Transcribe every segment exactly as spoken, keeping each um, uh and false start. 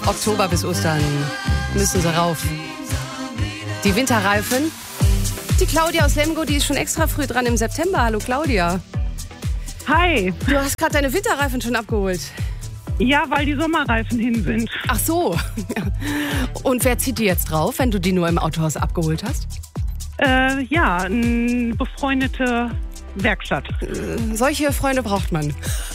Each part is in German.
Oktober bis Ostern müssen sie rauf. Die Winterreifen. Die Claudia aus Lemgo, die ist schon extra früh dran im September. Hallo Claudia. Hi. Du hast gerade deine Winterreifen schon abgeholt. Ja, weil die Sommerreifen hin sind. Ach so. Und wer zieht die jetzt drauf, wenn du die nur im Autohaus abgeholt hast? Äh, ja, eine befreundete Werkstatt. Äh, solche Freunde braucht man.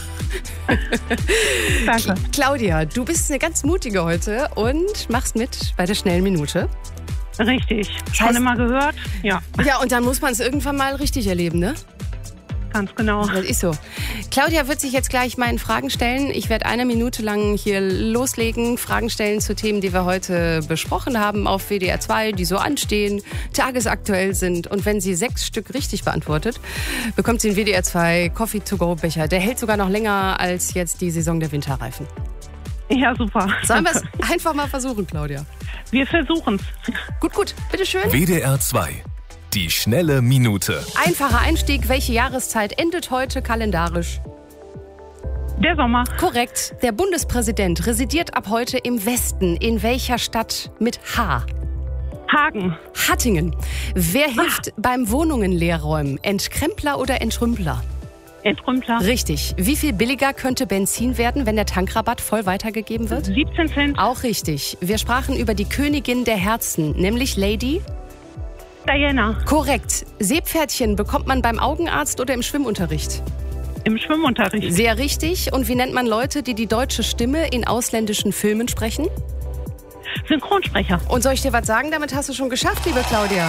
Danke. Claudia, du bist eine ganz mutige heute und machst mit bei der schnellen Minute. Richtig. Das Schon heißt- immer gehört? Ja, Ja, und dann muss man es irgendwann mal richtig erleben, ne? ganz genau. Das ist so. Claudia wird sich jetzt gleich meinen Fragen stellen. Ich werde eine Minute lang hier loslegen, Fragen stellen zu Themen, die wir heute besprochen haben auf W D R zwei, die so anstehen, tagesaktuell sind. Und wenn sie sechs Stück richtig beantwortet, bekommt sie einen W D R zwei Coffee-to-go-Becher. Der hält sogar noch länger als jetzt die Saison der Winterreifen. Ja, super. Sollen wir Danke. es einfach mal versuchen, Claudia? Wir versuchen's. Gut, gut. Bitteschön. W D R zwei. Die schnelle Minute. Einfacher Einstieg. Welche Jahreszeit endet heute kalendarisch? Der Sommer. Korrekt. Der Bundespräsident residiert ab heute im Westen. In welcher Stadt mit H? Hagen. Hattingen. Wer hilft beim Wohnungen leerräumen? Entkrempler oder Entrümpler? Entrümpler. Richtig. Wie viel billiger könnte Benzin werden, wenn der Tankrabatt voll weitergegeben wird? siebzehn Cent. Auch richtig. Wir sprachen über die Königin der Herzen, nämlich Lady. Diana. Korrekt. Seepferdchen bekommt man beim Augenarzt oder im Schwimmunterricht? Im Schwimmunterricht. Sehr richtig. Und wie nennt man Leute, die die deutsche Stimme in ausländischen Filmen sprechen? Synchronsprecher. Und soll ich dir was sagen? Damit hast du schon geschafft, liebe Claudia.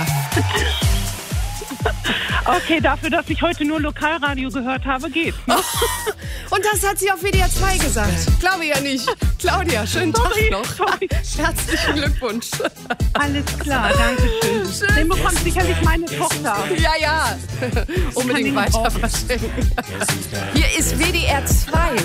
Okay, dafür, dass ich heute nur Lokalradio gehört habe, geht. Und das hat sie auf W D R zwei gesagt. Glaube ja nicht. Claudia, schönen Sorry, Tag noch. sorry. Herzlichen Glückwunsch. Alles klar, danke schön. Schön. Den bekommt sicherlich meine Tochter. Ja, ja. Unbedingt ihn weiter brauchen. verschenken. Hier ist W D R zwei.